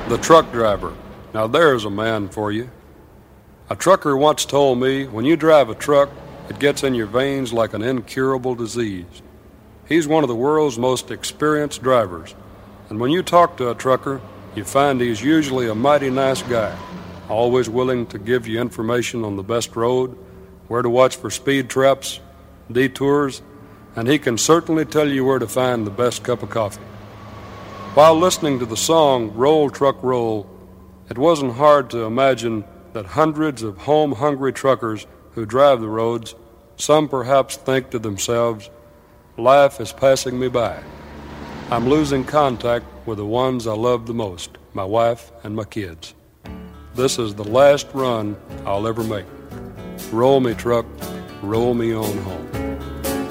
The truck driver. Now there's a man for you. A trucker once told me, when you drive a truck, it gets in your veins like an incurable disease. He's one of the world's most experienced drivers, and when you talk to a trucker, you find he's usually a mighty nice guy, always willing to give you information on the best road, where to watch for speed traps, detours, and he can certainly tell you where to find the best cup of coffee. While listening to the song Roll, Truck, Roll, it wasn't hard to imagine that hundreds of home-hungry truckers who drive the roads, some perhaps think to themselves, life is passing me by. I'm losing contact with the ones I love the most, my wife and my kids. This is the last run I'll ever make. Roll me, truck, roll me on home.